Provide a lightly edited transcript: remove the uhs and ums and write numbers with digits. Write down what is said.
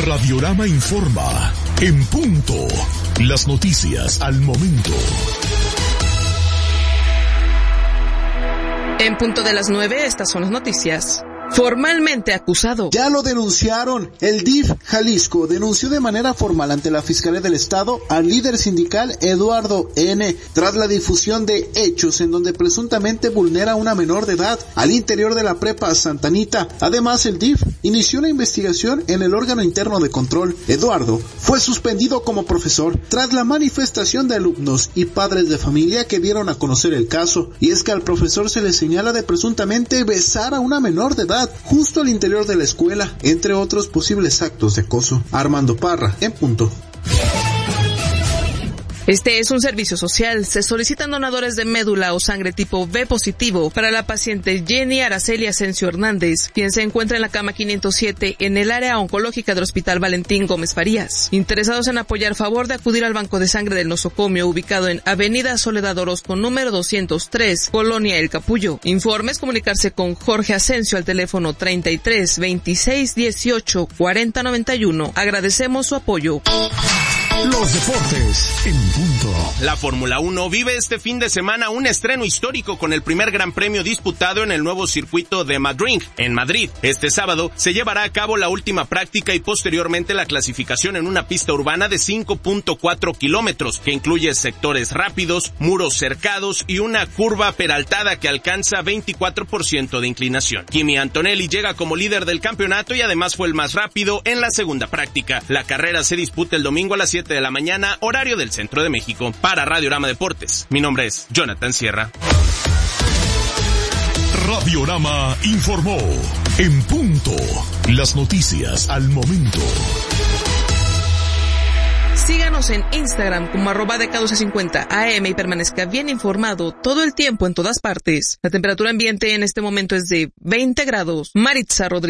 Radiorama informa. En punto. Las noticias al momento. En punto de las 9, estas son las noticias. Formalmente acusado. Ya lo denunciaron. El DIF Jalisco denunció de manera formal ante la Fiscalía del Estado al líder sindical Eduardo N. tras la difusión de hechos en donde presuntamente vulnera a una menor de edad al interior de la prepa Santa Anita. Además, el DIF inició una investigación en el órgano interno de control. Eduardo fue suspendido como profesor tras la manifestación de alumnos y padres de familia que dieron a conocer el caso. Y es que al profesor se le señala de presuntamente besar a una menor de edad justo al interior de la escuela, entre otros posibles actos de acoso. Armando Parra, en punto. Este es un servicio social. Se solicitan donadores de médula o sangre tipo B positivo para la paciente Jenny Araceli Asensio Hernández, quien se encuentra en la cama 507 en el área oncológica del Hospital Valentín Gómez Farías. Interesados en apoyar, favor de acudir al banco de sangre del nosocomio ubicado en Avenida Soledad Orozco número 203, Colonia El Capullo. Informes, comunicarse con Jorge Asensio al teléfono 33 26 18 40 91. Agradecemos su apoyo. Los deportes en punto. La Fórmula 1 vive este fin de semana un estreno histórico con el primer Gran Premio disputado en el nuevo circuito de Madrid, en Madrid. Este sábado se llevará a cabo la última práctica y posteriormente la clasificación en una pista urbana de 5.4 kilómetros, que incluye sectores rápidos, muros cercados y una curva peraltada que alcanza 24% de inclinación. Kimi Antonelli llega como líder del campeonato y además fue el más rápido en la segunda práctica. La carrera se disputa el domingo a las 7 de la mañana, horario del centro de México. Para Radiorama Deportes, mi nombre es Jonathan Sierra. Radiorama informó. En punto. Las noticias al momento. Síganos en Instagram como @DK1250AM y permanezca bien informado todo el tiempo en todas partes. La temperatura ambiente en este momento es de 20 grados. Maritza Rodríguez.